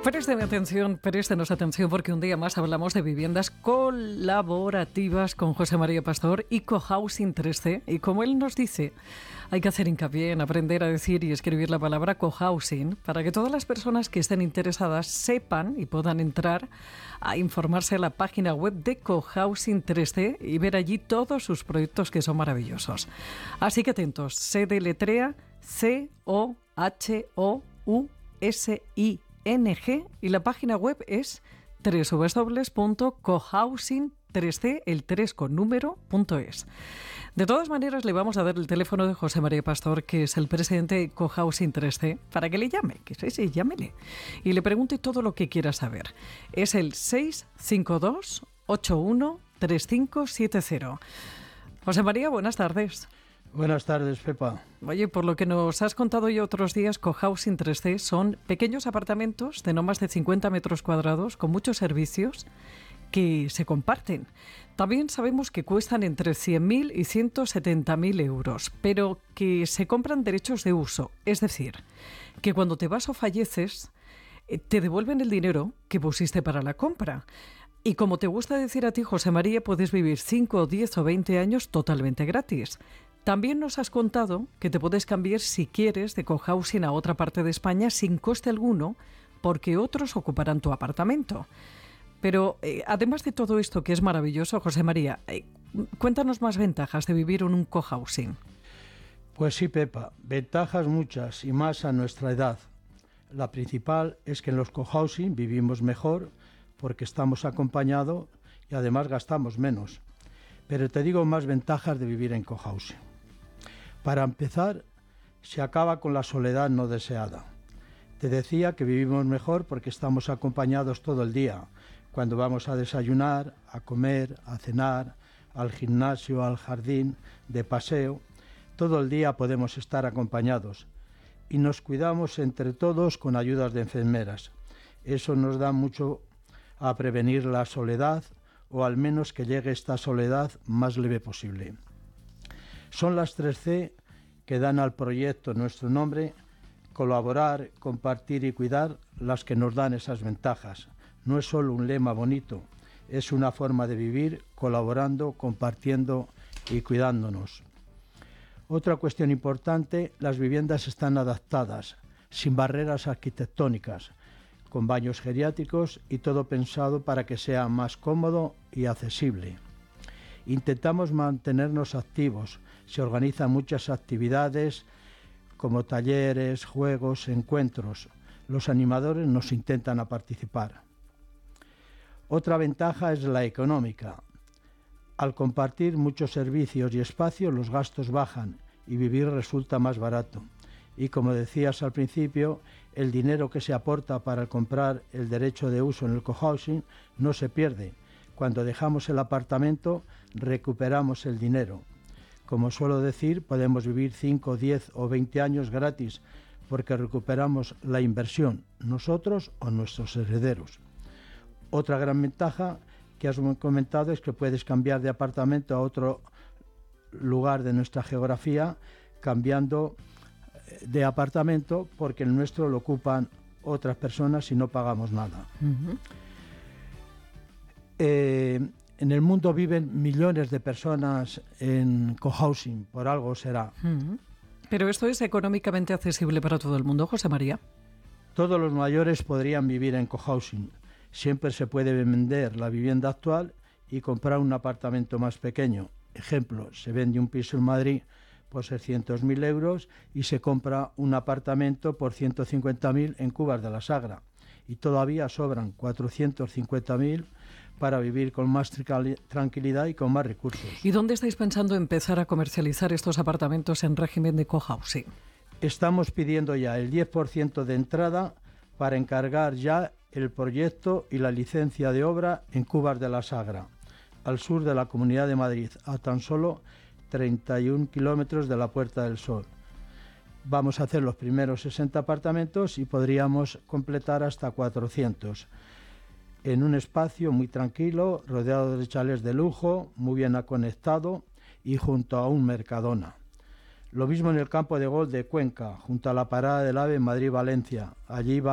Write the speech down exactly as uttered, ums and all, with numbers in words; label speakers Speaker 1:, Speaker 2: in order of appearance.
Speaker 1: Presten atención, préstenos atención porque un día más hablamos de viviendas colaborativas con José María Pastor y Cohousing tres C. Y como él nos dice, hay que hacer hincapié en aprender a decir y escribir la palabra cohousing para que todas las personas que estén interesadas sepan y puedan entrar a informarse en la página web de Cohousing tres C y ver allí todos sus proyectos que son maravillosos. Así que atentos, se deletrea C O H O U S I N G y la página web es doble u doble u doble u punto cohousing tres c, el tres con número, punto es. De todas maneras, le vamos a dar el teléfono de José María Pastor, que es el presidente de Cohousing tres C, para que le llame, que sí, sí, llámele, y le pregunte todo lo que quiera saber. Es el seis cinco dos, ocho uno, tres cinco siete cero. José María, buenas tardes.
Speaker 2: Buenas tardes, Pepa.
Speaker 1: Oye, por lo que nos has contado ya otros días, Cohousing tres C son pequeños apartamentos de no más de cincuenta metros cuadrados con muchos servicios que se comparten. También sabemos que cuestan entre cien mil y ciento setenta mil euros, pero que se compran derechos de uso. Es decir, que cuando te vas o falleces, te devuelven el dinero que pusiste para la compra. Y como te gusta decir a ti, José María, puedes vivir cinco, diez o veinte años totalmente gratis. También nos has contado que te puedes cambiar si quieres de cohousing a otra parte de España sin coste alguno, porque otros ocuparán tu apartamento. Pero eh, además de todo esto, que es maravilloso, José María, eh, cuéntanos más ventajas de vivir en un cohousing.
Speaker 2: Pues sí, Pepa, ventajas muchas y más a nuestra edad. La principal es que en los cohousing vivimos mejor porque estamos acompañados y además gastamos menos. Pero te digo más ventajas de vivir en cohousing. Para empezar, se acaba con la soledad no deseada. Te decía que vivimos mejor porque estamos acompañados todo el día, cuando vamos a desayunar, a comer, a cenar, al gimnasio, al jardín, de paseo. Todo el día podemos estar acompañados y nos cuidamos entre todos con ayudas de enfermeras. Eso nos da mucho a prevenir la soledad, o al menos que llegue esta soledad más leve posible. Son las tres C que dan al proyecto nuestro nombre: colaborar, compartir y cuidar, las que nos dan esas ventajas. No es solo un lema bonito, es una forma de vivir colaborando, compartiendo y cuidándonos. Otra cuestión importante: las viviendas están adaptadas, sin barreras arquitectónicas, con baños geriátricos y todo pensado para que sea más cómodo y accesible. Intentamos mantenernos activos, se organizan muchas actividades como talleres, juegos, encuentros. Los animadores nos intentan a participar. Otra ventaja es la económica. Al compartir muchos servicios y espacios, los gastos bajan y vivir resulta más barato. Y como decías al principio, el dinero que se aporta para comprar el derecho de uso en el cohousing no se pierde. Cuando dejamos el apartamento, recuperamos el dinero. Como suelo decir, podemos vivir cinco, diez o veinte años gratis porque recuperamos la inversión, nosotros o nuestros herederos. Otra gran ventaja que has comentado es que puedes cambiar de apartamento a otro lugar de nuestra geografía, cambiando de apartamento, porque el nuestro lo ocupan otras personas y no pagamos nada. Uh-huh. Eh, en el mundo viven millones de personas en cohousing, por algo será.
Speaker 1: Uh-huh. Pero esto es económicamente accesible para todo el mundo, José María.
Speaker 2: Todos los mayores podrían vivir en cohousing. Siempre se puede vender la vivienda actual y comprar un apartamento más pequeño. Ejemplo, se vende un piso en Madrid por seiscientos mil euros y se compra un apartamento por ciento cincuenta mil en Cubas de la Sagra. Y todavía sobran cuatrocientos cincuenta mil para vivir con más tranquilidad y con más recursos.
Speaker 1: ¿Y dónde estáis pensando empezar a comercializar estos apartamentos en régimen de cohousing?
Speaker 2: Estamos pidiendo ya el diez por ciento de entrada para encargar ya el proyecto y la licencia de obra en Cubas de la Sagra, al sur de la Comunidad de Madrid, a tan solo treinta y un kilómetros de la Puerta del Sol. Vamos a hacer los primeros sesenta apartamentos y podríamos completar hasta cuatrocientos, en un espacio muy tranquilo, rodeado de chalés de lujo, muy bien conectado y junto a un Mercadona. Lo mismo en el campo de golf de Cuenca, junto a la parada del AVE en Madrid-Valencia. Allí va